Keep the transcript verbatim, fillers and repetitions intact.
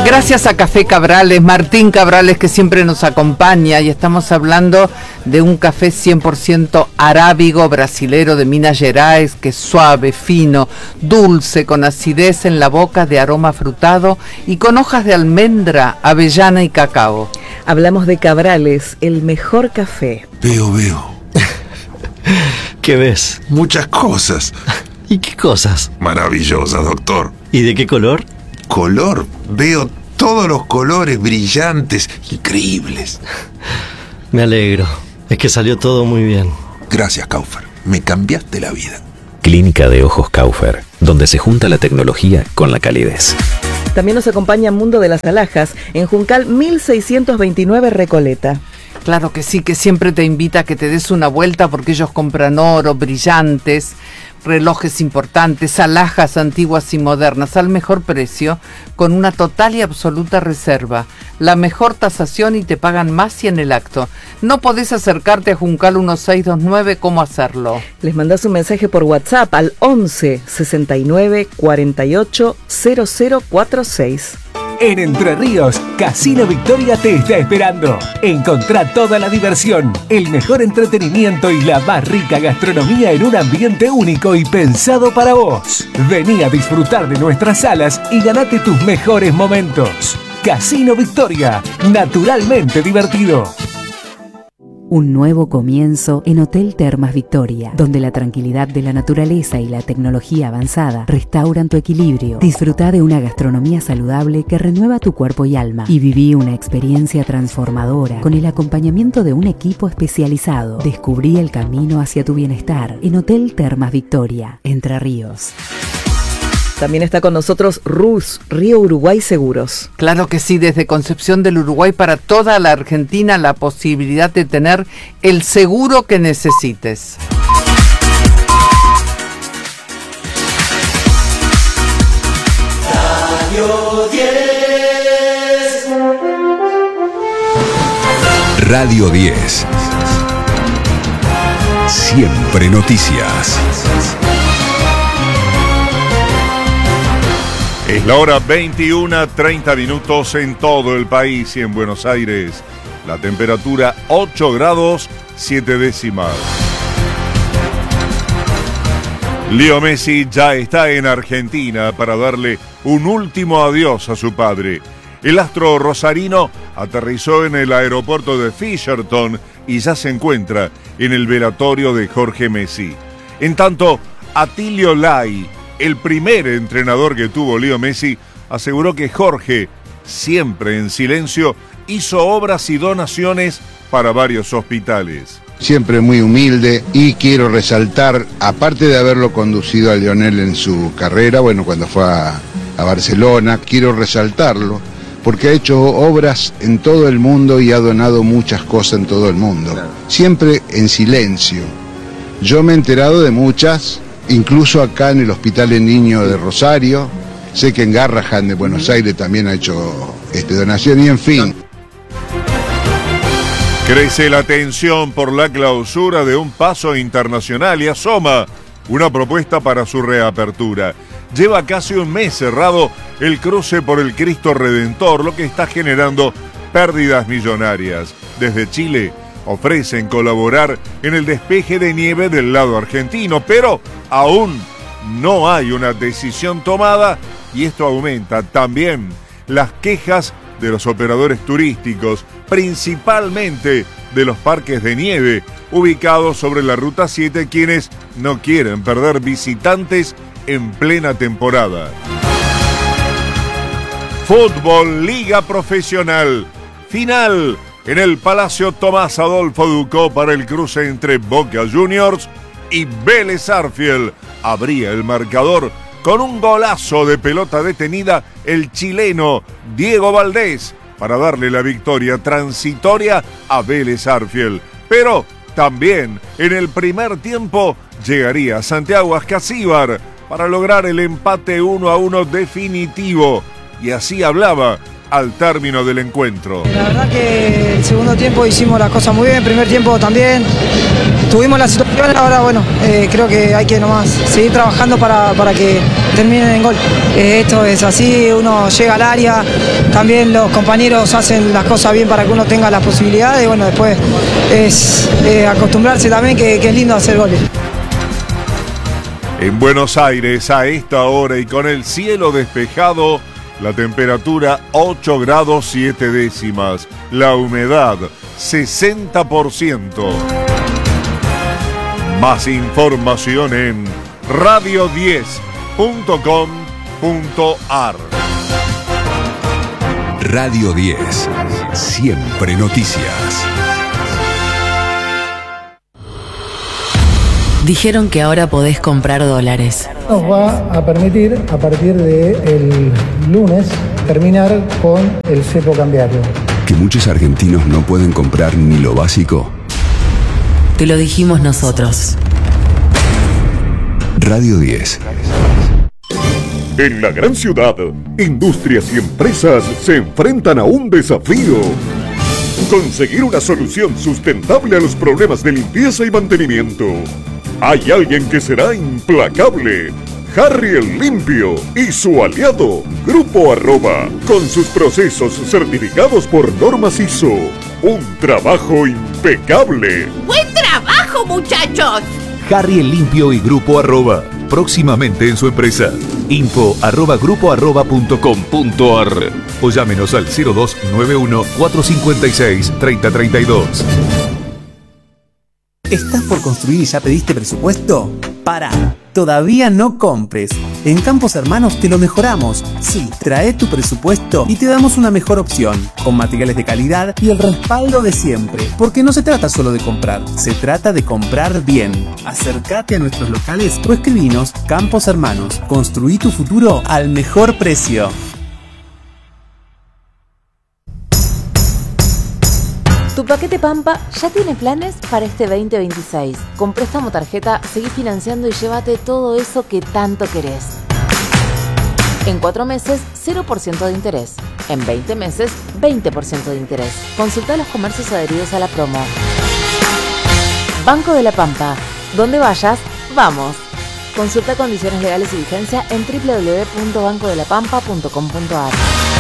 Gracias a Café Cabrales, Martín Cabrales, que siempre nos acompaña, y estamos hablando de un café cien por ciento arábigo brasilero de Minas Gerais, que es suave, fino, dulce, con acidez en la boca, de aroma frutado y con hojas de almendra, avellana y cacao. Hablamos de Cabrales, el mejor café. Veo, veo. ¿Qué ves? Muchas cosas. ¿Y qué cosas? Maravillosas, doctor. ¿Y de qué color? Color. Veo todos los colores brillantes, increíbles. Me alegro. Es que salió todo muy bien. Gracias, Kaufer. Me cambiaste la vida. Clínica de Ojos Kaufer, donde se junta la tecnología con la calidez. También nos acompaña Mundo de las Alhajas, en Juncal mil seiscientos veintinueve, Recoleta. Claro que sí, que siempre te invita a que te des una vuelta, porque ellos compran oro, brillantes, relojes importantes, alhajas antiguas y modernas al mejor precio, con una total y absoluta reserva, la mejor tasación, y te pagan más si en el acto. No podés acercarte a Juncal dieciséis veintinueve, ¿cómo hacerlo? Les mandás un mensaje por WhatsApp al once sesenta y nueve cuarenta y ocho cero cero cuarenta y seis. En Entre Ríos, Casino Victoria te está esperando. Encontrá toda la diversión, el mejor entretenimiento y la más rica gastronomía en un ambiente único y pensado para vos. Vení a disfrutar de nuestras salas y ganate tus mejores momentos. Casino Victoria, naturalmente divertido. Un nuevo comienzo en Hotel Termas Victoria, donde la tranquilidad de la naturaleza y la tecnología avanzada restauran tu equilibrio. Disfruta de una gastronomía saludable que renueva tu cuerpo y alma, y viví una experiencia transformadora con el acompañamiento de un equipo especializado. Descubrí el camino hacia tu bienestar en Hotel Termas Victoria, Entre Ríos. También está con nosotros Rus, Río Uruguay Seguros. Claro que sí, desde Concepción del Uruguay para toda la Argentina, la posibilidad de tener el seguro que necesites. Radio diez. Radio diez. Siempre noticias. Es la hora veintiuna, treinta minutos en todo el país y en Buenos Aires. La temperatura ocho grados, siete décimas. Leo Messi ya está en Argentina para darle un último adiós a su padre. El astro rosarino aterrizó en el aeropuerto de Fisherton y ya se encuentra en el velatorio de Jorge Messi. En tanto, Atilio Lai, el primer entrenador que tuvo Leo Messi, aseguró que Jorge, siempre en silencio, hizo obras y donaciones para varios hospitales. Siempre muy humilde, y quiero resaltar, aparte de haberlo conducido a Lionel en su carrera, bueno, cuando fue a, a Barcelona, quiero resaltarlo, porque ha hecho obras en todo el mundo y ha donado muchas cosas en todo el mundo. Claro. Siempre en silencio. Yo me he enterado de muchas, incluso acá en el Hospital de Niños de Rosario. Sé que en Garrahan de Buenos Aires también ha hecho este, donación, y en fin. Crece la tensión por la clausura de un paso internacional y asoma una propuesta para su reapertura. Lleva casi un mes cerrado el cruce por el Cristo Redentor, lo que está generando pérdidas millonarias. Desde Chile ofrecen colaborar en el despeje de nieve del lado argentino, pero aún no hay una decisión tomada, y esto aumenta también las quejas de los operadores turísticos, principalmente de los parques de nieve ubicados sobre la Ruta siete, quienes no quieren perder visitantes en plena temporada. Fútbol, Liga Profesional, final en el Palacio Tomás Adolfo Ducó para el cruce entre Boca Juniors y Vélez Sarsfield. Abría el marcador con un golazo de pelota detenida el chileno Diego Valdés para darle la victoria transitoria a Vélez Sarsfield. Pero también en el primer tiempo llegaría Santiago Ascasíbar para lograr el empate uno a uno definitivo, y así hablaba al término del encuentro. La verdad que el segundo tiempo hicimos las cosas muy bien, el primer tiempo también. Tuvimos la situación Y bueno, ahora bueno, eh, creo que hay que nomás seguir trabajando para, para que terminen en gol. Eh, esto es así, uno llega al área, también los compañeros hacen las cosas bien para que uno tenga las posibilidades y bueno, después es eh, acostumbrarse también que, que es lindo hacer goles. En Buenos Aires, a esta hora y con el cielo despejado, la temperatura ocho grados siete décimas, la humedad sesenta por ciento. Más información en radio diez punto com punto ar. Radio diez, siempre noticias. Dijeron que ahora podés comprar dólares. Nos va a permitir, a partir del lunes, terminar con el cepo cambiario. Que muchos argentinos no pueden comprar ni lo básico. Te lo dijimos nosotros. Radio diez. En la gran ciudad, industrias y empresas se enfrentan a un desafío. Conseguir una solución sustentable a los problemas de limpieza y mantenimiento. Hay alguien que será implacable. Harry el Limpio y su aliado, Grupo Arroba, con sus procesos certificados por normas I S O. Un trabajo impecable. ¡Buen trabajo, muchachos! Harry el Limpio y Grupo Arroba, próximamente en su empresa. Info arroba grupo arroba punto com punto ar o llámenos al cero dos nueve uno cuatro cinco seis tres cero tres dos. ¿Estás por construir y ya pediste presupuesto? Pará, todavía no compres. En Campos Hermanos te lo mejoramos. Sí, trae tu presupuesto y te damos una mejor opción, con materiales de calidad y el respaldo de siempre. Porque no se trata solo de comprar, se trata de comprar bien. Acércate a nuestros locales o escribinos. Campos Hermanos, construí tu futuro al mejor precio. Tu paquete Pampa ya tiene planes para este veinte veintiséis. Con préstamo tarjeta, seguí financiando y llévate todo eso que tanto querés. En cuatro meses, cero por ciento de interés. En veinte meses, veinte por ciento de interés. Consulta los comercios adheridos a la promo. Banco de la Pampa. Donde vayas, vamos. Consulta condiciones legales y vigencia en doble u doble u doble u punto banco de la pampa punto com punto ar.